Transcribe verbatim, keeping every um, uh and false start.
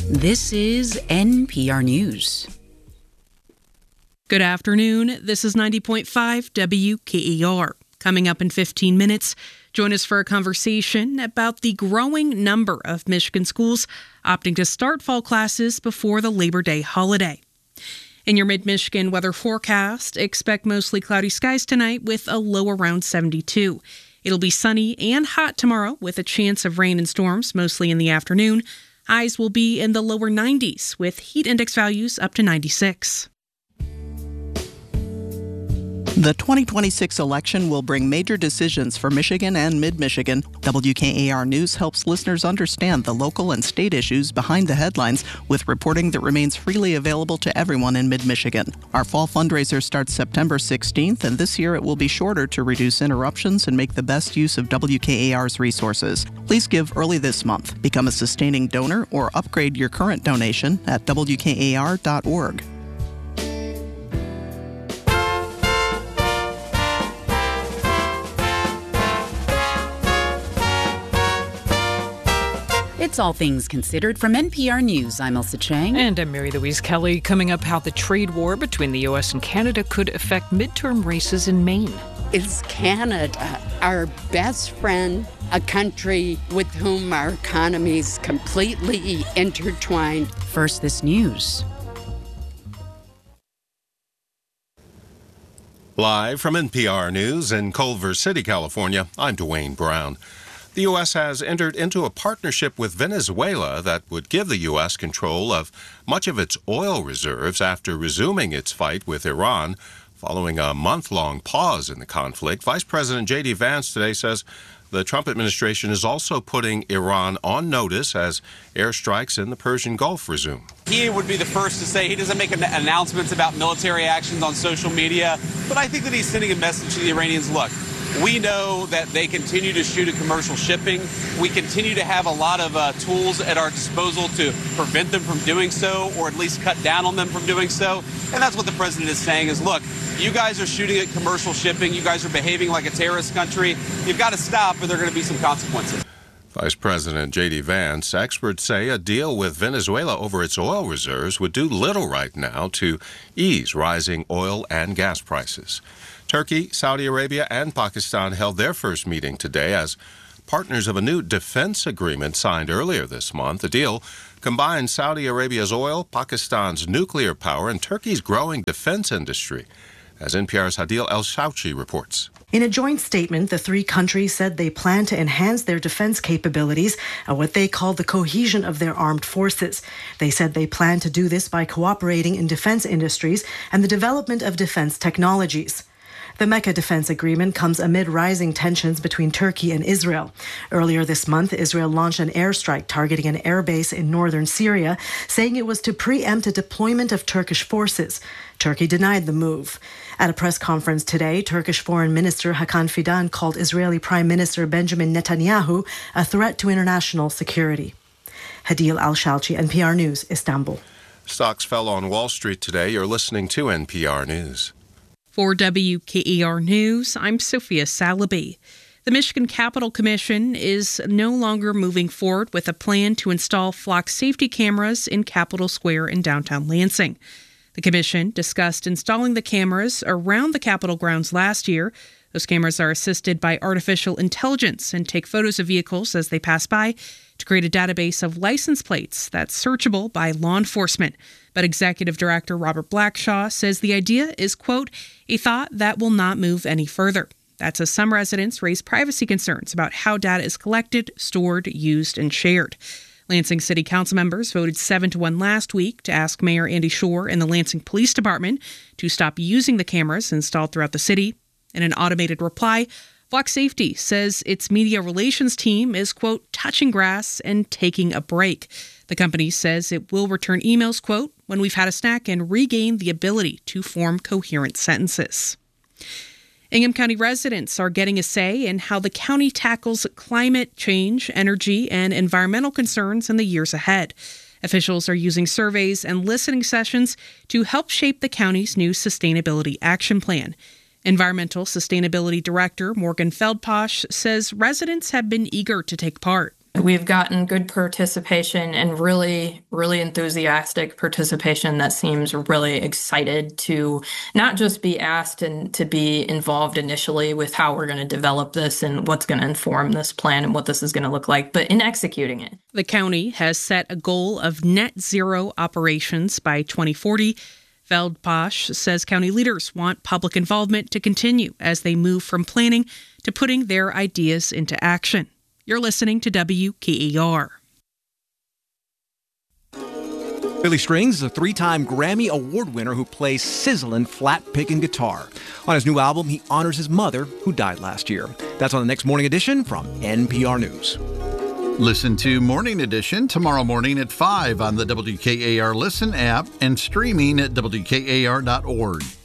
This is N P R News. Good afternoon. This is ninety point five W K E R. Coming up in fifteen minutes, join us for a conversation about the growing number of Michigan schools opting to start fall classes before the Labor Day holiday. In your mid-Michigan weather forecast, expect mostly cloudy skies tonight with a low around seventy-two. It'll be sunny and hot tomorrow with a chance of rain and storms, mostly in the afternoon. Highs will be in the lower nineties with heat index values up to ninety-six. The twenty twenty-six election will bring major decisions for Michigan and mid-Michigan. W K A R News helps listeners understand the local and state issues behind the headlines with reporting that remains freely available to everyone in mid-Michigan. Our fall fundraiser starts September sixteenth, and this year it will be shorter to reduce interruptions and make the best use of W K A R's resources. Please give early this month. Become a sustaining donor or upgrade your current donation at W K A R dot org. It's All Things Considered from N P R News. I'm Elsa Chang. And I'm Mary Louise Kelly. Coming up, how the trade war between the U S and Canada could affect midterm races in Maine. Is Canada our best friend, a country with whom our economies completely intertwined? First, this news. Live from N P R News in Culver City, California, I'm Dwayne Brown. The U S has entered into a partnership with Venezuela that would give the U S control of much of its oil reserves after resuming its fight with Iran. Following a month-long pause in the conflict, Vice President J D Vance today says the Trump administration is also putting Iran on notice as airstrikes in the Persian Gulf resume. He would be the first to say he doesn't make announcements about military actions on social media, but I think that he's sending a message to the Iranians, look, we know that they continue to shoot at commercial shipping. We continue to have a lot of uh, tools at our disposal to prevent them from doing so, or at least cut down on them from doing so. And that's what the president is saying is, look, you guys are shooting at commercial shipping. You guys are behaving like a terrorist country. You've got to stop, or there are going to be some consequences. Vice President J D Vance, experts say a deal with Venezuela over its oil reserves would do little right now to ease rising oil and gas prices. Turkey, Saudi Arabia, and Pakistan held their first meeting today as partners of a new defense agreement signed earlier this month. The deal combines Saudi Arabia's oil, Pakistan's nuclear power, and Turkey's growing defense industry, as N P R's Hadil El-Shouchi reports. In a joint statement, the three countries said they plan to enhance their defense capabilities and what they call the cohesion of their armed forces. They said they plan to do this by cooperating in defense industries and the development of defense technologies. The Mecca Defense Agreement comes amid rising tensions between Turkey and Israel. Earlier this month, Israel launched an airstrike targeting an airbase in northern Syria, saying it was to preempt a deployment of Turkish forces. Turkey denied the move. At a press conference today, Turkish Foreign Minister Hakan Fidan called Israeli Prime Minister Benjamin Netanyahu a threat to international security. Hadil El-Shouchi, N P R News, Istanbul. Stocks fell on Wall Street today. You're listening to N P R News. For W K E R News, I'm Sophia Salaby. The Michigan Capitol Commission is no longer moving forward with a plan to install flock safety cameras in Capitol Square in downtown Lansing. The commission discussed installing the cameras around the Capitol grounds last year. Those cameras are assisted by artificial intelligence and take photos of vehicles as they pass by to create a database of license plates that's searchable by law enforcement. But Executive Director Robert Blackshaw says the idea is, quote, a thought that will not move any further. That's as some residents raise privacy concerns about how data is collected, stored, used, and shared. Lansing City Council members voted seven to one last week to ask Mayor Andy Shore and the Lansing Police Department to stop using the cameras installed throughout the city. In an automated reply, Flock Safety says its media relations team is, quote, touching grass and taking a break. The company says it will return emails, quote, when we've had a snack and regain the ability to form coherent sentences. Ingham County residents are getting a say in how the county tackles climate change, energy, and environmental concerns in the years ahead. Officials are using surveys and listening sessions to help shape the county's new sustainability action plan. Environmental Sustainability Director Morgan Feldposh says residents have been eager to take part. We've gotten good participation and really, really enthusiastic participation that seems really excited to not just be asked and to be involved initially with how we're going to develop this and what's going to inform this plan and what this is going to look like, but in executing it. The county has set a goal of net zero operations by twenty forty. Feldposch says county leaders want public involvement to continue as they move from planning to putting their ideas into action. You're listening to W K E R. Billy Strings is a three-time Grammy Award winner who plays sizzling flat-picking guitar. On his new album, he honors his mother, who died last year. That's on the next Morning Edition from N P R News. Listen to Morning Edition tomorrow morning at five on the W K A R Listen app and streaming at W K A R dot org.